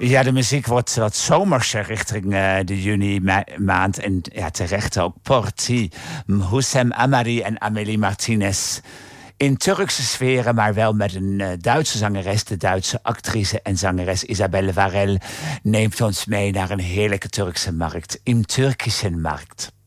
Ja, de muziek wordt wat zomerser richting de juni-maand. En ja, terecht ook Porti, Houssem Amari en Amélie Martinez. In Turkse sferen, maar wel met een Duitse zangeres. De Duitse actrice en zangeres Isabelle Varel neemt ons mee naar een heerlijke Turkse markt. Im Türkischen Markt.